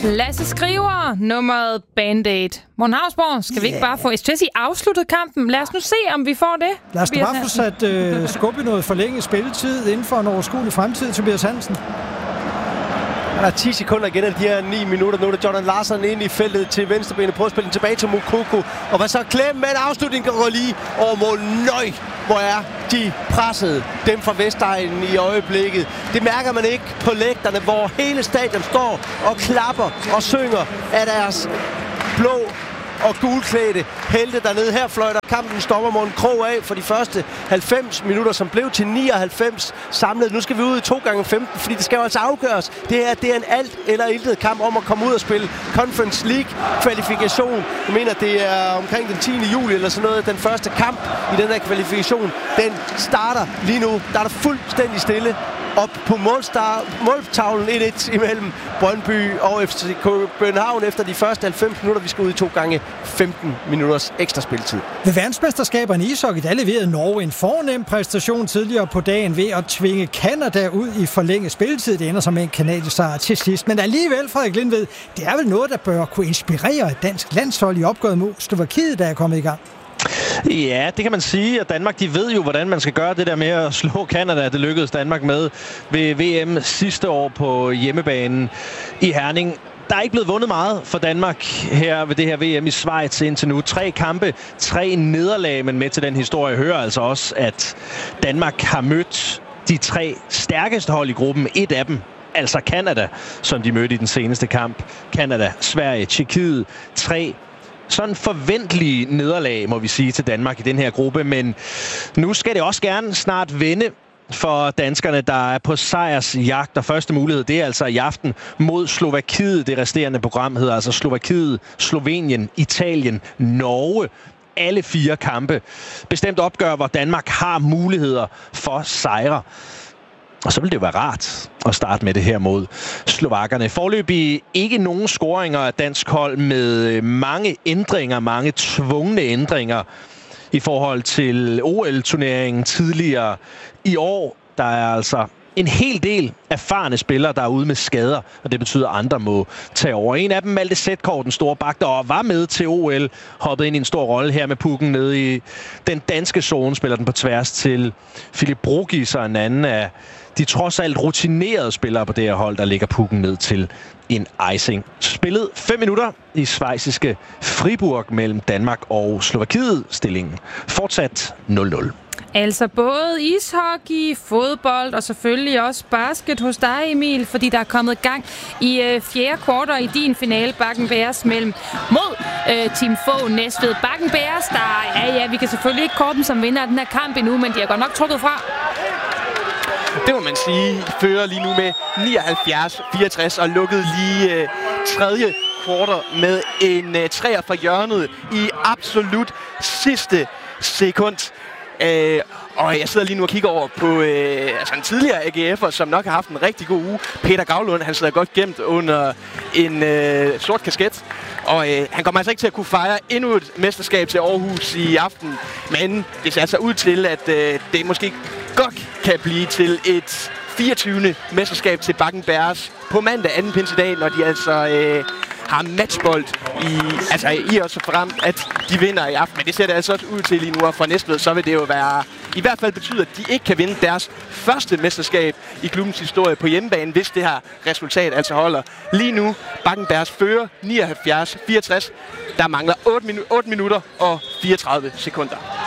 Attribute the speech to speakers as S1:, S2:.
S1: Lasse Skriver, nummeret Band-Aid. Morten Hausborg, skal vi ikke bare få STS i afsluttet kampen? Lad os nu se, om vi får det.
S2: Lad os da bare få sat skub i noget forlænget spilletid inden for en overskuelig fremtid, Tobias Hansen.
S3: Der er 10 sekunder igen af de her 9 minutter. Nu er det Jordan Larsen ind i feltet til venstrebenet. Prøver at spille den tilbage til Moukoko. Og hvad så? Klem med en afslutning går lige over mål. Nøj, hvor er de presset. Dem fra Vestegnen i øjeblikket. Det mærker man ikke på lægterne, hvor hele stadion står og klapper og synger af deres blå og gulklædte helte dernede. Her fløjter kampen stopper Morten Krog af for de første 90 minutter, som blev til 99 samlet. Nu skal vi ud i 2x15, fordi det skal jo altså afgøres. Det her, det er en alt eller intet kamp om at komme ud og spille Conference League kvalifikation. Jeg mener, det er omkring den 10. juli eller sådan noget. Den første kamp i den her kvalifikation, den starter lige nu. Der er der fuldstændig stille op på måltavlen 1-1 imellem Brøndby og FC København efter de første 90 minutter. Vi skal ud i 2x15 minutters ekstra spilletid.
S2: Ved verdensmesterskaberne i ishockey, der leverede Norge en fornem præstation tidligere på dagen ved at tvinge Canada ud i forlænget spilletid. Det ender som en kanadisk sejr til sidst. Men alligevel, Frederik Lindved, det er vel noget, der bør kunne inspirere et dansk landshold i opgøret mod Slovakiet, der er kommet i gang.
S4: Ja, det kan man sige, og Danmark, de ved jo, hvordan man skal gøre det der med at slå Canada. Det lykkedes Danmark med ved VM sidste år på hjemmebanen i Herning. Der er ikke blevet vundet meget for Danmark her ved det her VM i Schweiz indtil nu. 3 kampe, 3 nederlag, men med til den historie hører altså også, at Danmark har mødt de 3 stærkeste hold i gruppen. Et af dem, altså Canada, som de mødte i den seneste kamp. Canada, Sverige, Tjekkiet, 3 sådan forventelige nederlag, må vi sige, til Danmark i den her gruppe. Men nu skal det også gerne snart vende for danskerne, der er på sejrsjagt. Og første mulighed, det er altså i aften mod Slovakiet. Det resterende program hedder altså Slovakiet, Slovenien, Italien, Norge. Alle 4 kampe. Bestemt opgør, hvor Danmark har muligheder for sejre. Og så vil det jo være rart at starte med det her mod slovakkerne. Foreløbig ikke nogen scoringer af dansk hold med mange ændringer, mange tvungne ændringer i forhold til OL-turneringen tidligere i år. Der er altså en hel del erfarne spillere, der er ude med skader, og det betyder, at andre må tage over. En af dem, Malte Zetgaard, den store bak, der var med til OL, hoppede ind i en stor rolle her med pucken nede i den danske zone, spiller den på tværs til Philip Brugis, og en anden af de trods alt rutinerede spillere på det her hold, der lægger pucken ned til en icing. Spillet 5 minutter i schweiziske Fribourg mellem Danmark og Slovakiet. Stillingen fortsat 0-0.
S1: Altså både ishockey, fodbold og selvfølgelig også basket hos dig, Emil, fordi der er kommet gang i fjerde kvartal i din finale, Bakken Bears mod Team Fogh Næstved. Bakken Bears, ja, vi kan selvfølgelig ikke kåre dem som vinder af den her kamp endnu, men de har godt nok trukket fra.
S5: Det må man sige, fører lige nu med 79-64 og lukket lige tredje kvartal med en træer fra hjørnet i absolut sidste sekund. Og jeg sidder lige nu og kigger over på en tidligere AGF'er, som nok har haft en rigtig god uge. Peter Gavlund, han sidder godt gemt under en sort kasket. Og han kommer altså ikke til at kunne fejre endnu et mesterskab til Aarhus i aften. Men det ser altså ud til, at det måske godt kan blive til et 24. mesterskab til Bakken Bears på mandag 2. pinsedag, når de altså har matchbold i også frem, at de vinder i aften. Men det ser det altså også ud til lige nu, og for Næstved, så vil det jo være i hvert fald betyde, at de ikke kan vinde deres første mesterskab i klubbens historie på hjemmebane, hvis det her resultat altså holder. Lige nu, Bakken Bears fører 79-64. Der mangler 8 minutter og 34 sekunder.